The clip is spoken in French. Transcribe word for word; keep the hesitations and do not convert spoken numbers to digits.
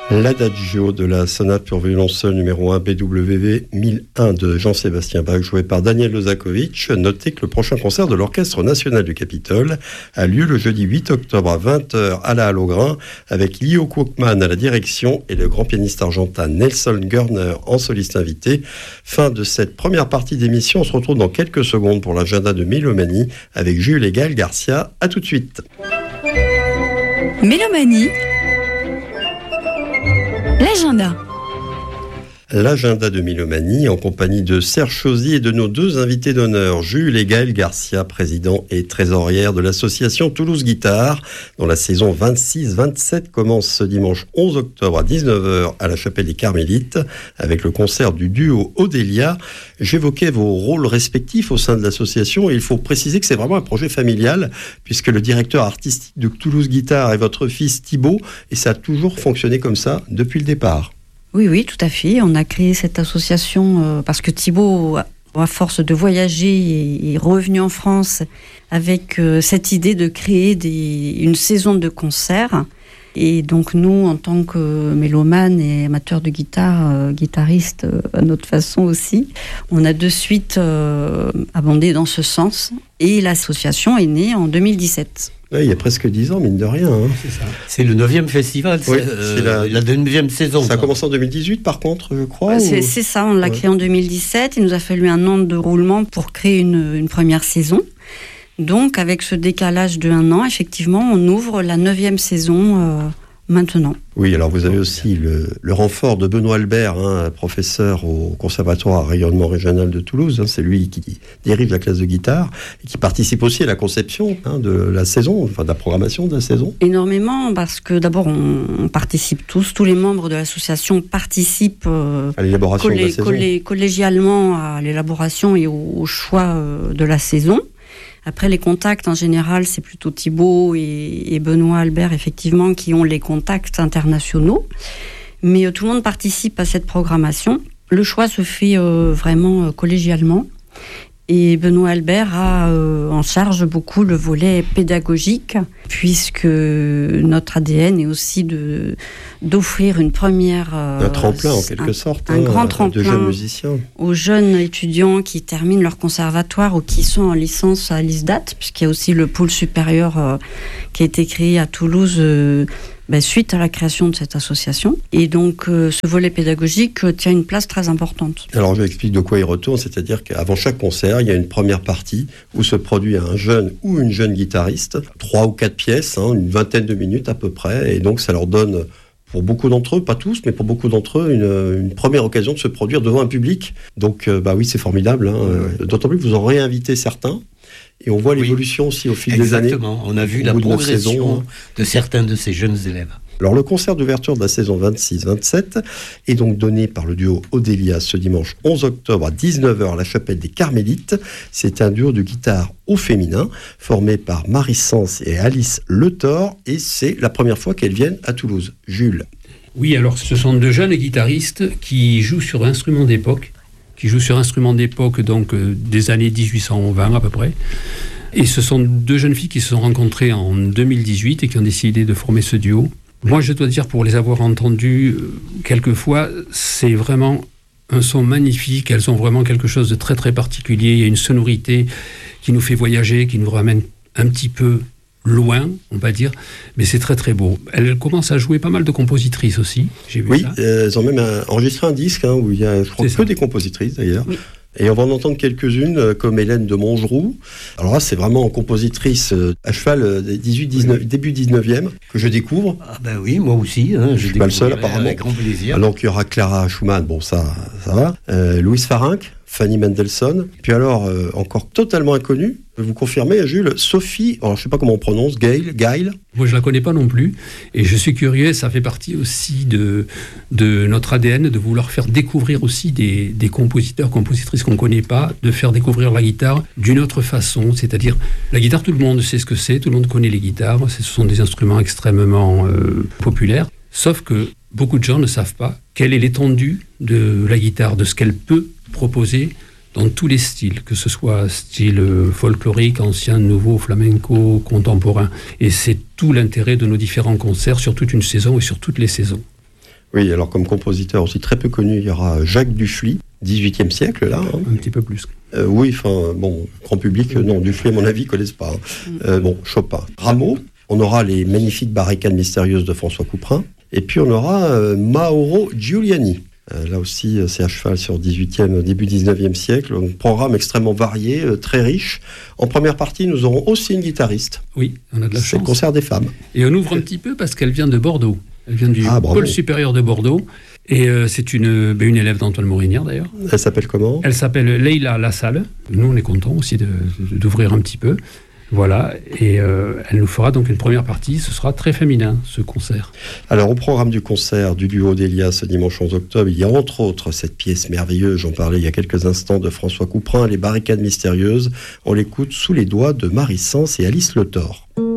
L'Adagio de la sonate pour violon seul numéro un B W V mille un de Jean-Sébastien Bach, joué par Daniel Lozakovitch. Notez que le prochain concert de l'Orchestre National du Capitole a lieu le jeudi huit octobre à vingt heures à la Halle au Grain, avec Leo Kookman à la direction et le grand pianiste argentin Nelson Görner en soliste invité. Fin de cette première partie d'émission. On se retrouve dans quelques secondes pour l'agenda de Mélomanie avec Jules et Gaël Garcia. À tout de suite. Mélomanie. L'agenda. L'agenda de Mélomanie en compagnie de Serge Chauzy et de nos deux invités d'honneur, Jules et Gaël Garcia, président et trésorière de l'association Toulouse Guitare, dont la saison vingt-six vingt-sept commence ce dimanche onze octobre à dix-neuf heures à la Chapelle des Carmélites avec le concert du duo Odélia. J'évoquais vos rôles respectifs au sein de l'association et il faut préciser que c'est vraiment un projet familial puisque le directeur artistique de Toulouse Guitare est votre fils Thibaut et ça a toujours fonctionné comme ça depuis le départ. Oui, oui, tout à fait. On a créé cette association euh, parce que Thibaut, à force de voyager, est revenu en France avec euh, cette idée de créer des, une saison de concerts. Et donc nous, en tant que mélomanes et amateurs de guitare, euh, guitaristes euh, à notre façon aussi, on a de suite euh, abondé dans ce sens. Et l'association est née en deux mille dix-sept. Ouais, il y a presque dix ans, mine de rien. Hein. C'est ça. C'est le neuvième festival, oui, c'est, euh, c'est la, la neuvième saison. Ça ça. a commencé en deux mille dix-huit, par contre, je crois. C'est, ou... c'est ça, on l'a ouais. créé en deux mille dix-sept. Il nous a fallu un an de roulement pour créer une, une première saison. Donc, avec ce décalage de un an, effectivement, on ouvre la neuvième saison euh, maintenant. Oui, alors vous avez aussi le, le renfort de Benoît Albert, hein, professeur au Conservatoire à rayonnement régional de Toulouse. Hein, c'est lui qui dirige la classe de guitare et qui participe aussi à la conception hein, de la saison, enfin de la programmation de la saison. Énormément, parce que d'abord on, on participe tous, tous les membres de l'association participent euh, à l'élaboration collé, de la saison. Collé, collégialement à l'élaboration et au, au choix euh, de la saison. Après, les contacts, en général, c'est plutôt Thibaut et, et Benoît Albert, effectivement, qui ont les contacts internationaux. Mais euh, tout le monde participe à cette programmation. Le choix se fait euh, vraiment euh, collégialement. Et Benoît Albert a euh, en charge beaucoup le volet pédagogique, puisque notre A D N est aussi de, d'offrir une première... Euh, un tremplin, en quelque un, sorte, un hein, grand tremplin de jeunes musiciens. Aux jeunes étudiants qui terminent leur conservatoire ou qui sont en licence à l'I S D A T, puisqu'il y a aussi le pôle supérieur euh, qui a été créé à Toulouse euh, ben, suite à la création de cette association. Et donc, euh, ce volet pédagogique euh, tient une place très importante. Alors, je explique de quoi il retourne, c'est-à-dire qu'avant chaque concert, il y a une première partie où se produit un jeune ou une jeune guitariste, trois ou quatre pièces, hein, une vingtaine de minutes à peu près, et donc ça leur donne, pour beaucoup d'entre eux, pas tous, mais pour beaucoup d'entre eux, une, une première occasion de se produire devant un public. Donc, euh, bah oui, c'est formidable, hein, euh, d'autant plus que vous en réinvitez certains. Et on voit l'évolution oui, aussi au fil exactement. des années. Exactement, on a vu la progression saison, hein. de certains de ces jeunes élèves. Alors le concert d'ouverture de la saison vingt-six vingt-sept est donc donné par le duo Odélia ce dimanche onze octobre à dix-neuf heures à la Chapelle des Carmélites. C'est un duo de guitare au féminin formé par Marie Sens et Alice Le Thor et c'est la première fois qu'elles viennent à Toulouse. Jules. Oui, alors ce sont deux jeunes guitaristes qui jouent sur instruments d'époque, qui jouent sur instruments d'époque donc euh, des années dix-huit cent vingt à peu près. Et ce sont deux jeunes filles qui se sont rencontrées en deux mille dix-huit et qui ont décidé de former ce duo. Moi, je dois dire, pour les avoir entendues euh, quelques fois, c'est vraiment un son magnifique. Elles ont vraiment quelque chose de très, très particulier. Il y a une sonorité qui nous fait voyager, qui nous ramène un petit peu loin, on va dire. Mais c'est très, très beau. Elles commencent à jouer pas mal de compositrices aussi. J'ai vu oui, ça. Euh, elles ont même un, enregistré un disque hein, où il y a, je crois, que des compositrices d'ailleurs. Oui. Et on va en entendre quelques-unes, euh, comme Hélène de Montgeroux. Alors là, c'est vraiment en compositrice euh, à cheval euh, dix-huit dix-neuf, oui. début dix-neuvième, que je découvre. Ah ben oui, moi aussi. Hein, je je suis pas le seul, apparemment. Avec grand plaisir. Alors qu'il y aura Clara Schumann, bon, ça, ça va. Euh, Louise Farinck, Fanny Mendelssohn. Puis alors, euh, encore totalement inconnue, vous confirmez, Jules, Sophie, alors je ne sais pas comment on prononce, Gail, Gail. Moi, je ne la connais pas non plus. Et je suis curieux, ça fait partie aussi de, de notre A D N, de vouloir faire découvrir aussi des, des compositeurs, compositrices qu'on ne connaît pas, de faire découvrir la guitare d'une autre façon. C'est-à-dire, la guitare, tout le monde sait ce que c'est, tout le monde connaît les guitares. Ce sont des instruments extrêmement euh, populaires. Sauf que beaucoup de gens ne savent pas quelle est l'étendue de la guitare, de ce qu'elle peut proposer dans tous les styles, que ce soit style folklorique, ancien, nouveau, flamenco, contemporain. Et c'est tout l'intérêt de nos différents concerts sur toute une saison et sur toutes les saisons. Oui, alors comme compositeur aussi très peu connu, il y aura Jacques Dufly, dix-huitième siècle là. Hein. Un petit peu plus. Euh, oui, enfin, bon, grand public, euh, non, Dufly à mon avis, ne connaissent pas. Hein. Euh, bon, Chopin. Rameau, on aura les magnifiques barricades mystérieuses de François Couperin, et puis on aura euh, Mauro Giuliani. Euh, là aussi, c'est à cheval sur dix-huitième, début dix-neuvième siècle. Un programme extrêmement varié, euh, très riche. En première partie, nous aurons aussi une guitariste. Oui, on a de la chance. C'est le concert des femmes. Et on ouvre un petit peu parce qu'elle vient de Bordeaux. Elle vient du ah, pôle supérieur de Bordeaux. Et euh, c'est une, ben, une élève d'Antoine Morinière, d'ailleurs. Elle s'appelle comment ? Elle s'appelle Leïla Lassalle. Nous, on est contents aussi de, de, d'ouvrir un petit peu. Voilà, et euh, elle nous fera donc une première partie. Ce sera très féminin, ce concert. Alors, au programme du concert du duo d'Elia ce dimanche onze octobre, il y a entre autres cette pièce merveilleuse, j'en parlais il y a quelques instants, de François Couperin, Les barricades mystérieuses. On l'écoute sous les doigts de Marie Sens et Alice Le Thor.